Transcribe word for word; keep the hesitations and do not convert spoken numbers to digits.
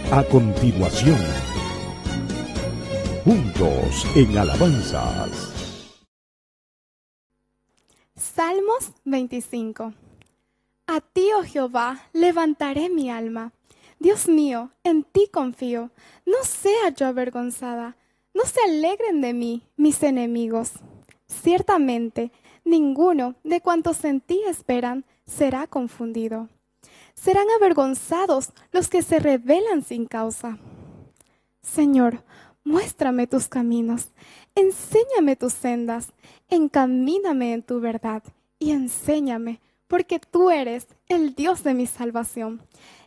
A continuación, juntos en alabanzas. Salmos veinticinco. A ti, oh Jehová, levantaré mi alma. Dios mío, en ti confío. No sea yo avergonzada. No se alegren de mí mis enemigos. Ciertamente, ninguno de cuantos en ti esperan será confundido. Serán avergonzados los que se rebelan sin causa. Señor, muéstrame tus caminos, enséñame tus sendas, encamíname en tu verdad y enséñame, porque tú eres el Dios de mi salvación.